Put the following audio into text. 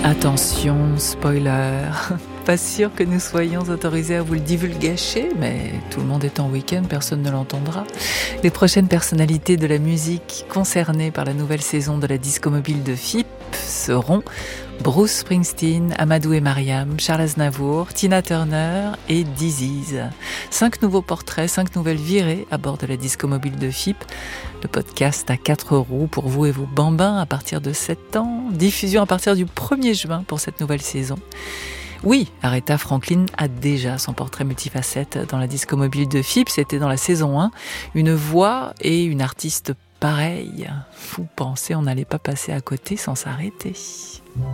Attention, spoiler. Pas sûr que nous soyons autorisés à vous le divulgacher, mais tout le monde est en week-end, personne ne l'entendra. Les prochaines personnalités de la musique concernées par la nouvelle saison de la Disco Mobile de FIP seront Bruce Springsteen, Amadou et Mariam, Charles Aznavour, Tina Turner et Disease. 5 nouveaux portraits, 5 nouvelles virées à bord de la Disco Mobile de FIP. Le podcast à 4 roues pour vous et vos bambins à partir de 7 ans. Diffusion à partir du 1er juin pour cette nouvelle saison. Oui, Aretha Franklin a déjà son portrait multifacette dans la Disco Mobile de FIP. C'était dans la saison 1. Une voix et une artiste pareille. Vous pensez on n'allait pas passer à côté sans s'arrêter.